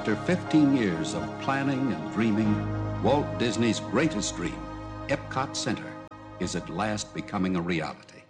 After 15 years of planning and dreaming, Walt Disney's greatest dream, Epcot Center, is at last becoming a reality.